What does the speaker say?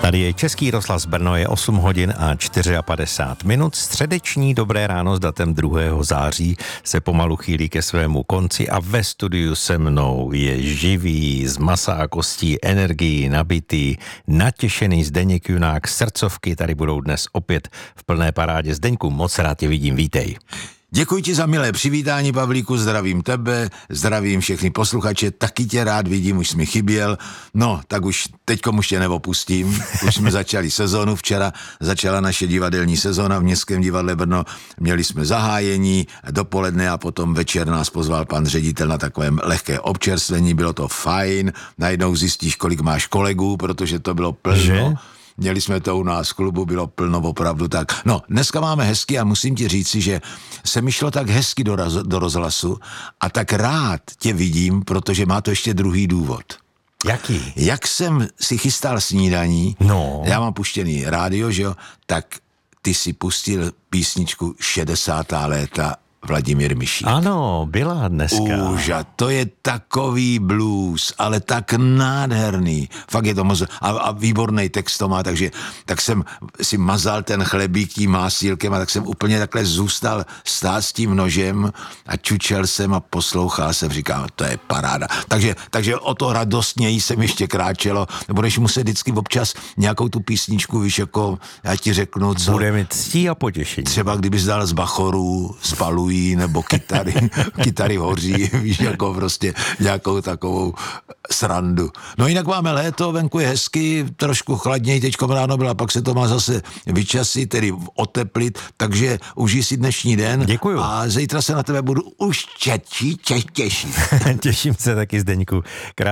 Tady je Český rozhlas Brno, je 8 hodin a 54 minut. Středeční dobré ráno s datem 2. září se pomalu chýlí ke svému konci a ve studiu se mnou je živý, z masa a kostí, energií nabitý, natěšený Zdeněk Junák. Srdcovky tady budou dnes opět v plné parádě. Zdeňku, moc rád tě vidím, vítej. Děkuji ti za milé přivítání, Pavlíku, zdravím tebe, zdravím všechny posluchače, taky tě rád vidím, už jsi mi chyběl, no, tak už teďkom už tě neopustím, už jsme začali sezónu, včera začala naše divadelní sezóna v Městském divadle Brno, měli jsme zahájení dopoledne a potom večer nás pozval pan ředitel na takovém lehké občerstvení, bylo to fajn, najednou zjistíš, kolik máš kolegů, protože to bylo plno. Že? Měli jsme to u nás v klubu, bylo plno opravdu tak. No, dneska máme hezky a musím ti říci, že se mi šlo tak hezky do rozhlasu a tak rád tě vidím, protože má to ještě druhý důvod. Jaký? Jak jsem si chystal snídaní, já mám puštěný rádio, že jo, tak ty si pustil písničku 60. léta Vladimír Mišík. Ano, byla dneska. To je takový blues, ale tak nádherný. Fakt je to moc. A výborný text to má, takže tak jsem si mazal ten chlebík tím másílkem a tak jsem úplně takhle zůstal stát s tím nožem a čučel jsem a poslouchal jsem, říkám, to je paráda. Takže o to radostněji jsem ještě kráčelo. Budeš muset vždycky občas nějakou tu písničku, víš, jako já ti řeknu, co. Bude mi ctí a potěšení. Třeba kdybys dal z Bachorů, Spalují, nebo kytary hoří, víš, jako prostě nějakou takovou srandu. No jinak máme léto, venku je hezky, trošku chladněji, teďko ráno byla, pak se to má zase vyčasit, tedy oteplit, takže užij si dnešní den. Děkuju. A zítra se na tebe budu už těšit. Těším se taky, Zdeňku.